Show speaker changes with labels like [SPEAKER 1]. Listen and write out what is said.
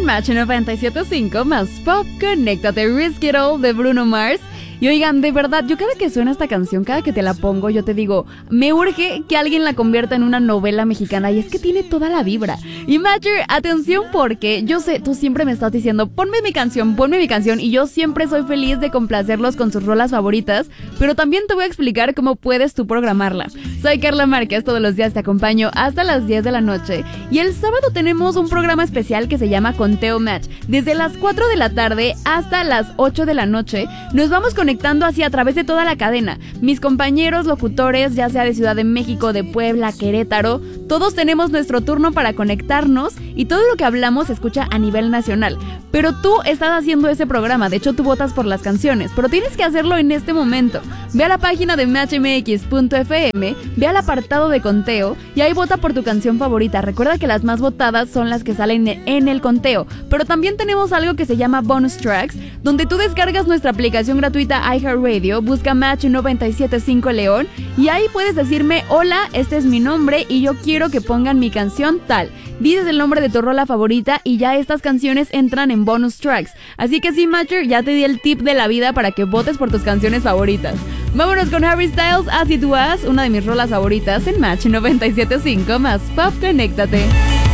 [SPEAKER 1] en Match 97.5 más Pop. Conéctate, Risk It All de Bruno Mars. Y oigan, de verdad, yo cada que suena esta canción, cada que te la pongo, yo te digo, me urge que alguien la convierta en una novela mexicana, y es que tiene toda la vibra. Y Matcher, atención, porque yo sé, tú siempre me estás diciendo, ponme mi canción, y yo siempre soy feliz de complacerlos con sus rolas favoritas, pero también te voy a explicar cómo puedes tú programarla. Soy Carla Márquez, todos los días te acompaño hasta las 10 de la noche, y el sábado tenemos un programa especial que se llama Conteo Match. Desde las 4 de la tarde hasta las 8 de la noche, nos vamos conectando así a través de toda la cadena. Mis compañeros locutores, ya sea de Ciudad de México, de Puebla, Querétaro, todos tenemos nuestro turno para conectarnos y todo lo que hablamos se escucha a nivel nacional. Pero tú estás haciendo ese programa, de hecho tú votas por las canciones, pero tienes que hacerlo en este momento. Ve a la página de matchmx.fm, ve al apartado de conteo y ahí vota por tu canción favorita. Recuerda que las más votadas son las que salen en el conteo, pero también tenemos algo que se llama Bonus Tracks, donde tú descargas nuestra aplicación gratuita iHeartRadio, busca Match 97.5 León y ahí puedes decirme, hola, este es mi nombre y yo quiero que pongan mi canción tal. Dices el nombre de tu rola favorita y ya estas canciones entran en Bonus Tracks. Así que sí, Matcher, ya te di el tip de la vida para que votes por tus canciones favoritas. Vámonos con Harry Styles, As It Was, una de mis rolas favoritas en Match 97.5 más Pop. Conéctate.